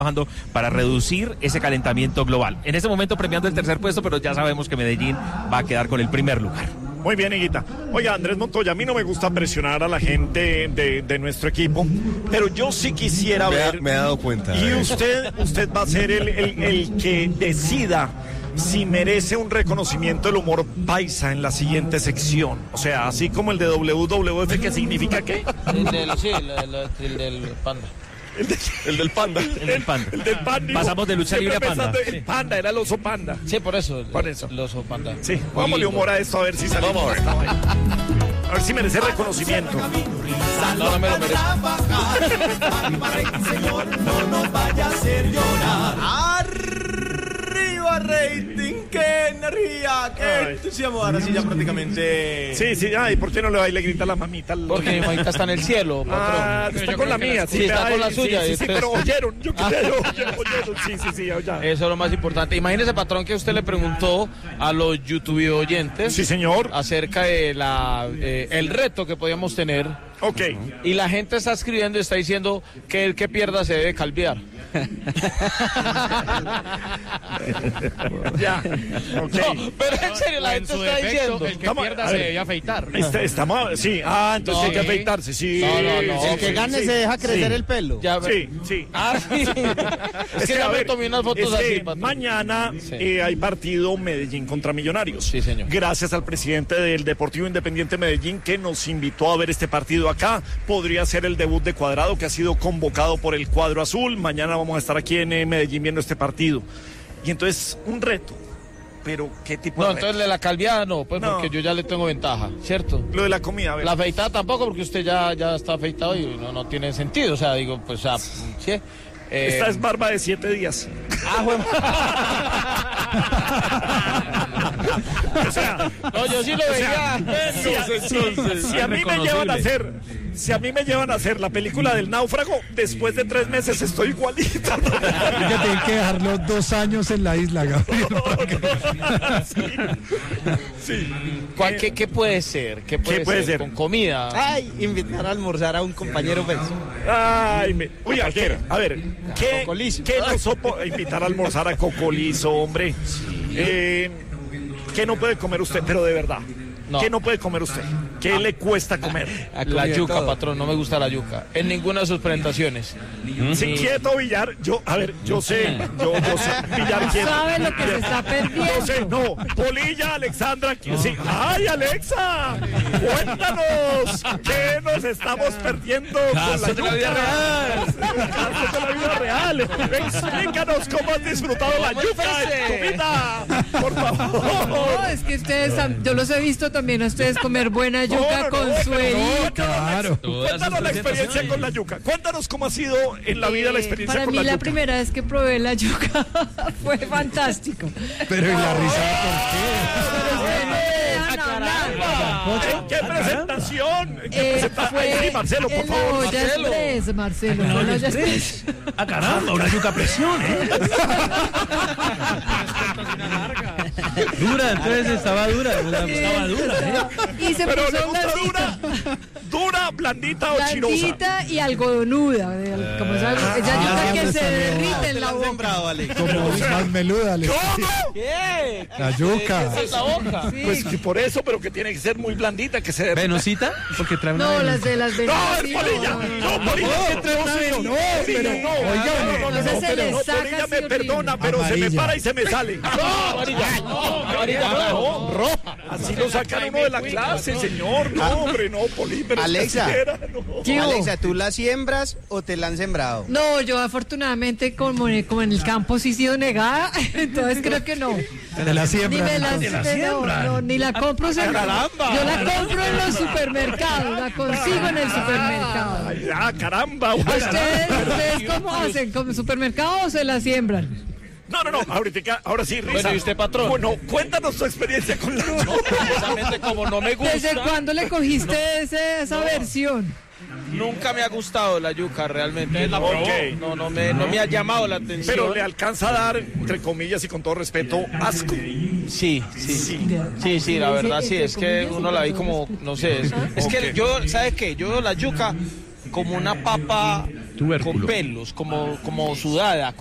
trabajando para reducir ese calentamiento global. En este momento premiando el tercer puesto, pero ya sabemos que Medellín va a quedar con el primer lugar. Muy bien, Higuita. Oiga, Andrés Montoya, a mí no me gusta presionar a la gente de nuestro equipo, pero yo sí quisiera ver... Me he dado cuenta. Y usted va a ser el que decida si merece un reconocimiento del humor paisa en la siguiente sección. O sea, así como el de WWF, ¿qué significa qué? El del panda. El del panda. El del panda. El del panda. Pasamos de lucha libre a panda. El panda, era el oso panda. Sí, por eso. Por eso. El oso panda. Sí, vámonos humor a esto a ver si salimos. Vamos a ver. A ver si merece reconocimiento. No me lo merezco. Señor, no nos vaya a hacer llorar. ¡Arriba, rating! ¡Qué energía! ¡Qué entusiasmo! Ahora sí ya prácticamente... Sí, ay, ¿por qué no le va y le grita a la mamita? Porque mi mamita está en el cielo, patrón. Está con la mía. Sí, está con la suya. Sí, pero oyeron. Yo oyeron. Sí, ya. Eso es lo más importante. Imagínese, patrón, que usted le preguntó a los YouTube oyentes. Sí, señor. Acerca de el reto que podíamos tener. Ok. Y la gente está escribiendo y está diciendo que el que pierda se debe calviar. Ya. Ok. No, pero en serio, la gente está diciendo. El que pierda se debe afeitar. Estamos, sí. Entonces hay que afeitarse, sí. No. El que gane se deja crecer el pelo. Ya, Sí. sí. Es que ya me tomé unas fotos así, patrón. Mañana hay partido Medellín contra Millonarios. Sí, señor. Gracias al presidente del Deportivo Independiente Medellín que nos invitó a ver este partido acá. Podría ser el debut de Cuadrado, que ha sido convocado por el cuadro azul. Mañana vamos a estar aquí en Medellín viendo este partido. Y entonces, un reto. Pero, ¿qué tipo de reto? Entonces de la calviada no, pues No. porque yo ya le tengo ventaja, ¿cierto? Lo de la comida, a ver. La afeitada tampoco, porque usted ya está afeitado y no tiene sentido. O sea, digo, pues, sí. Esta es barba de 7 días. Bueno. O sea, No, yo sí lo veía. si a mí me llevan a hacer la película del náufrago, después de 3 meses estoy igualito. Que tienen que dejarlo 2 años en la isla, Gabriel. Sí. ¿Qué puede ser? ¿Qué puede ser? Con comida. Ay, invitar a almorzar a un compañero pues. Uy, a ver, ¿qué no invitar a almorzar a Cocolizo, hombre? ¿Qué no puede comer usted? Pero de verdad. No. ¿Qué no puede comer usted? ¿Qué le cuesta comer? La yuca, patrón, no me gusta la yuca. En ninguna de sus presentaciones. Sí, quieto, Villar. Yo sé, Villar quieto. ¿Sabe lo que se está perdiendo? Yo sé, no. Polilla, Alexandra. Sí. ¡Ay, Alexa! Cuéntanos, ¿qué nos estamos perdiendo con la yuca? Casos de la vida real. Explícanos cómo has disfrutado la yuca en tu vida. Por favor. No, es que ustedes, yo los he visto también a ustedes comer buena yuca con suerito. Claro. Cuéntanos la experiencia con la yuca. Cuéntanos cómo ha sido en la vida la experiencia Para con mí la yuca. la primera vez que probé la yuca fue fantástico. Pero ¿y la risa ¿En qué presentación? ¿En qué presentación? Ay, sí, Marcelo, por en la favor. olla express, Marcelo. En la olla express. ¡Ah, caramba! Una yuca a presión, ¿eh? Dura, entonces estaba dura. Estaba dura, ¿eh? Y se Pero le puso gusta blandita. dura, blandita o chirosa. Blandita y algodonuda. Como esa yuca que se derrite en la boca. Sembrado, Alex. como más meluda? ¿Cómo? ¿Qué? La yuca. ¿Qué es la boca? Sí. Pues que por eso, pero que tiene que ser muy blandita, que se derrita. ¿Venosita? Porque trae una No, las de las ¡No, venas. es sí, Polilla! ¡No, Polilla! No, pero Esa se le saca Polilla me así perdona, horrible. pero se me Amarilla. para y se me sale. No, roja. Así lo sacan uno de la clase, señor. No, hombre, no, Poli, pero Alexa. ¿Qué hubo? Alexa, ¿tú la siembras o te la han sembrado? No, yo afortunadamente como en el campo sí he sido negada, entonces creo que no. de la Ni siembra. me no, ni la compro. Yo la compro en los supermercados, la consigo en el supermercado. Caramba. ¿Ustedes cómo hacen? ¿Con supermercado o se la siembran? No, ahora sí, Risa. Bueno, ¿y usted, patrón? Bueno, cuéntanos tu experiencia con la yuca. Precisamente como no me gusta. ¿Desde cuándo le cogiste esa versión? Nunca me ha gustado la yuca, realmente. la probó. Ok. No me ha llamado la atención. Pero le alcanza a dar, entre comillas y con todo respeto, asco. Sí, la verdad sí, es que uno la vi como, no sé, es que yo, ¿sabe qué? Yo veo la yuca como una papa con pelos, como sudada.